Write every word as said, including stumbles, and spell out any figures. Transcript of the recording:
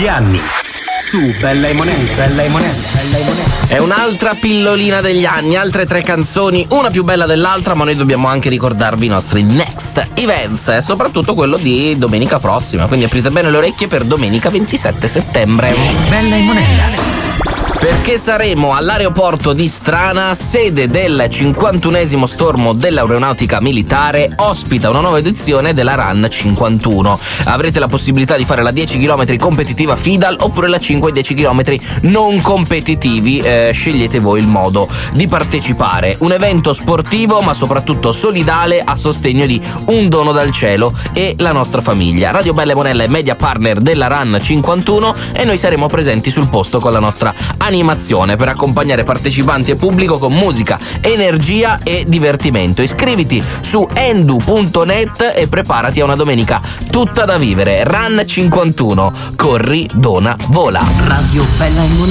degli anni. Su Bella e Monella, Bella e Monella, Bella e Monella. È un'altra pillolina degli anni, altre tre canzoni, una più bella dell'altra, ma noi dobbiamo anche ricordarvi i nostri next events, e soprattutto quello di domenica prossima, quindi aprite bene le orecchie per domenica ventisette settembre. Bella e Monella. Perché saremo all'aeroporto di Strana, sede del cinquantunesimo stormo dell'aeronautica militare, ospita una nuova edizione della Run cinquantuno. Avrete la possibilità di fare la dieci chilometri competitiva Fidal oppure la cinque e dieci chilometri non competitivi, eh, scegliete voi il modo di partecipare. Un evento sportivo ma soprattutto solidale a sostegno di Un dono dal cielo e la nostra famiglia. Radio Bella e Monella è media partner della Run cinquantuno e noi saremo presenti sul posto con la nostra animazione per accompagnare partecipanti e pubblico con musica, energia e divertimento. Iscriviti su endu punto net e preparati a una domenica tutta da vivere. Run cinquantuno, corri, dona, vola. Radio Bella e Monella.